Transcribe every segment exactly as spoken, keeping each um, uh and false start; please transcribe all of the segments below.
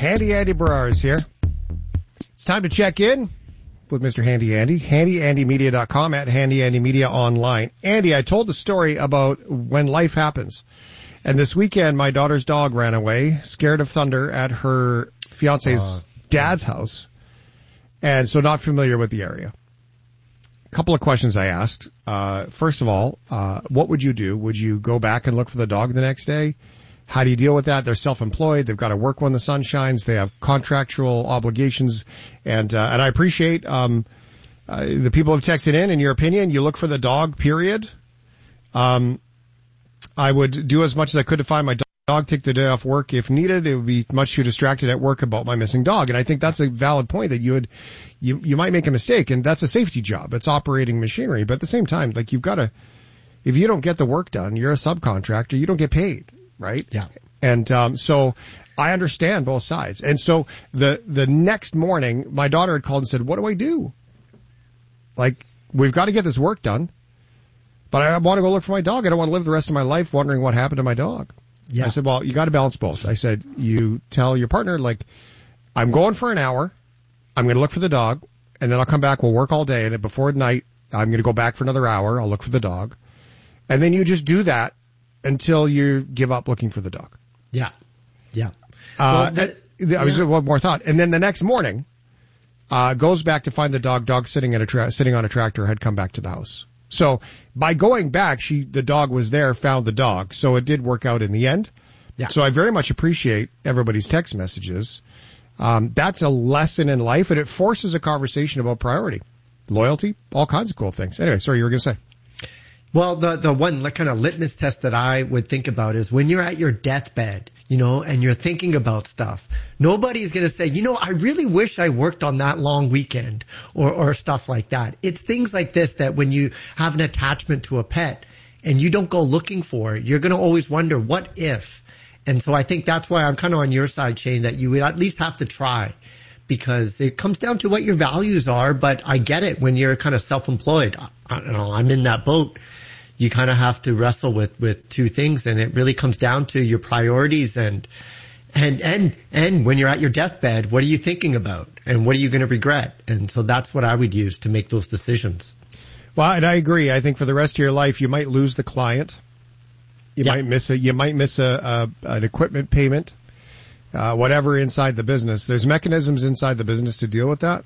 Handy Andy Barrar is here. It's time to check in with Mister Handy Andy. handy andy media dot com, at Handy Andy Media online. Andy, I told the story about when life happens. And this weekend, my daughter's dog ran away, scared of thunder, at her fiance's uh, dad's house. And so not familiar with the area. A couple of questions I asked. Uh, first of all, uh, what would you do? Would you go back and look for the dog the next day? How do you deal with that? They're self-employed. They've got to work when the sun shines. They have contractual obligations. And, uh, and I appreciate, um, uh, the people have texted in, in your opinion, you look for the dog, period. Um, I would do as much as I could to find my dog, take the day off work if needed. It would be much too distracted at work about my missing dog. And I think that's a valid point, that you would, you, you might make a mistake, and that's a safety job. It's operating machinery. But at the same time, like, you've got to, if you don't get the work done, you're a subcontractor, you don't get paid. Right? Yeah. And, um, so I understand both sides. And so the, the next morning, my daughter had called and said, what do I do? Like, we've got to get this work done, but I want to go look for my dog. I don't want to live the rest of my life wondering what happened to my dog. Yeah. I said, well, you got to balance both. I said, you tell your partner, like, I'm going for an hour. I'm going to look for the dog, and then I'll come back. We'll work all day. And then before night, I'm going to go back for another hour. I'll look for the dog. And then you just do that until you give up looking for the dog. Yeah. Yeah. Uh, well, that, I was yeah. one more thought. And then the next morning, uh, goes back to find the dog, dog sitting at a tra- sitting on a tractor, had come back to the house. So by going back, she, the dog was there, found the dog. So it did work out in the end. Yeah. So I very much appreciate everybody's text messages. Um, that's a lesson in life, and it forces a conversation about priority, loyalty, all kinds of cool things. Anyway, sorry, you were going to say. Well, the, the one kind of litmus test that I would think about is when you're at your deathbed, you know, and you're thinking about stuff, nobody's going to say, you know, I really wish I worked on that long weekend or, or stuff like that. It's things like this that when you have an attachment to a pet and you don't go looking for it, you're going to always wonder, what if? And so I think that's why I'm kind of on your side, Shane, that you would at least have to try, because it comes down to what your values are. But I get it when you're kind of self-employed. I, I don't know, I'm in that boat. You kind of have to wrestle with, with two things, and it really comes down to your priorities and, and, and, and when you're at your deathbed, what are you thinking about and what are you going to regret? And so that's what I would use to make those decisions. Well, and I agree. I think for the rest of your life, you might lose the client. You yeah. might miss a, you might miss a, a an equipment payment, uh, whatever inside the business. There's mechanisms inside the business to deal with that.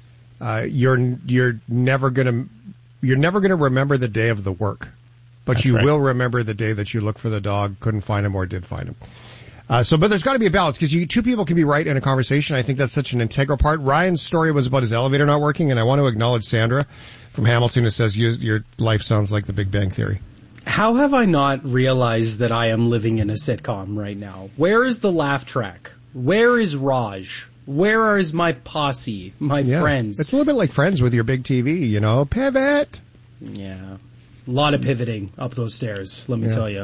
Uh, you're, you're never going to, you're never going to remember the day of the work. But That's you right. will remember the day that you looked for the dog, couldn't find him, or did find him. Uh, so, but there's got to be a balance, because you two people can be right in a conversation. I think that's such an integral part. Ryan's story was about his elevator not working, and I want to acknowledge Sandra from Hamilton, who says you, your life sounds like The Big Bang Theory. How have I not realized that I am living in a sitcom right now? Where is the laugh track? Where is Raj? Where is my posse, my yeah. friends? It's a little bit like Friends with your big T V, you know, pivot. Yeah. A lot of pivoting up those stairs, let me yeah. tell you.